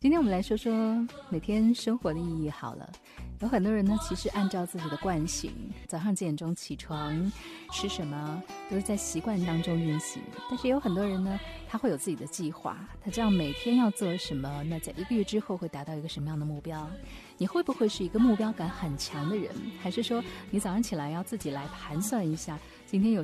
今天我们来说说每天生活的意义好了。有很多人呢，其实按照自己的惯性，早上几点钟起床，吃什么都是在习惯当中运行。但是有很多人呢，他会有自己的计划，他知道每天要做什么，那在1个月之后会达到一个什么样的目标。你会不会是一个目标感很强的人，还是说你早上起来要自己来盘算一下，今天有